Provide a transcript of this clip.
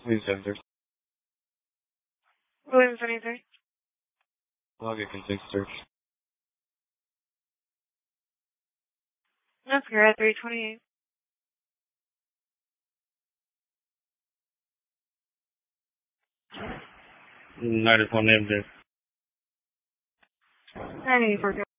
Please enter. Williams 23. Log a context search. That's correct, 328. Night is one name, Dave. 984.